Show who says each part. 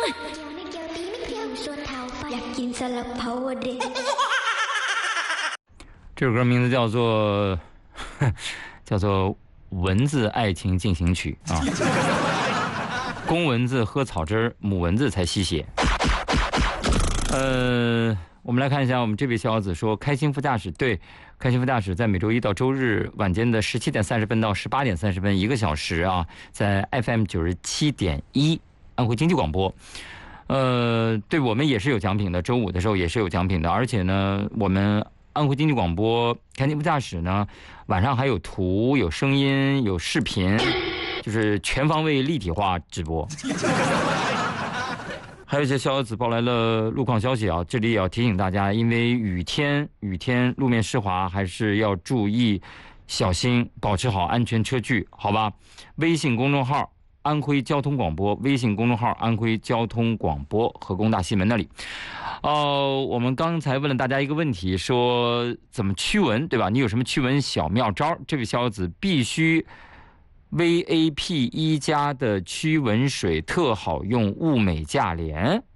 Speaker 1: 这首歌名字叫做《蚊子爱情进行曲》啊。公蚊子喝草汁儿，母蚊子才吸血。我们来看一下，我们这位小伙子说，开心副驾驶，对，开心副驾驶在每周一到周日晚间的17点30分到18点30分1个小时啊，在 FM 97.1安徽经济广播。对，我们也是有奖品的，周五的时候也是有奖品的，而且呢，我们安徽经济广播开心副驾驶呢，晚上还有图、有声音、有视频，就是全方位立体化直播。还有一些小伙子报来了路况消息啊，这里也要提醒大家，因为雨天路面湿滑，还是要注意小心，保持好安全车距，好吧？微信公众号安徽交通广播，微信公众号安徽交通广播，河工大西门那里。我们刚才问了大家一个问题，说怎么驱蚊，对吧？你有什么驱蚊小妙招？这位小伙子必须 VAP1+的驱蚊水特好用，物美价廉。